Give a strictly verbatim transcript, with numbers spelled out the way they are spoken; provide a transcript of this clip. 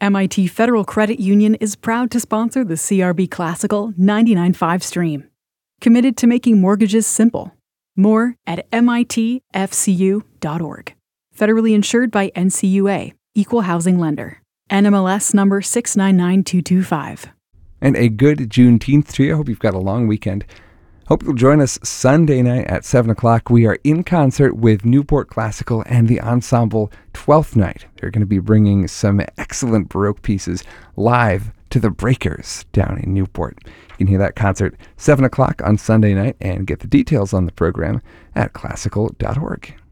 M I T Federal Credit Union is proud to sponsor the C R B Classical ninety-nine point five stream. Committed to making mortgages simple. More at M I T F C U dot org. Federally insured by N C U A, Equal Housing Lender. N M L S number six nine nine two two five. And a good Juneteenth to you. I hope you've got a long weekend. Hope you'll join us Sunday night at seven o'clock. We are in concert with Newport Classical and the Ensemble Twelfth Night. They're going to be bringing some excellent Baroque pieces live to the Breakers down in Newport. You can hear that concert seven o'clock on Sunday night and get the details on the program at classical dot org.